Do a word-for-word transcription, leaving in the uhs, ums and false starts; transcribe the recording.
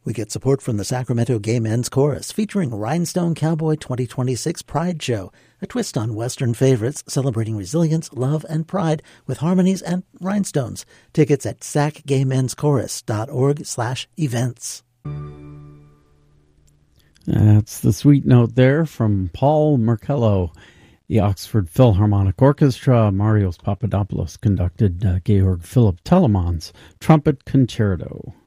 We get support from the Sacramento Gay Men's Chorus, featuring Rhinestone Cowboy twenty twenty-six Pride Show, a twist on Western favorites celebrating resilience, love, and pride with harmonies and rhinestones. Tickets at sac gay men's chorus dot org slash events. That's the sweet note there from Paul Merkello. The Oxford Philharmonic Orchestra, Marios Papadopoulos conducted uh, Georg Philipp Telemann's Trumpet Concerto.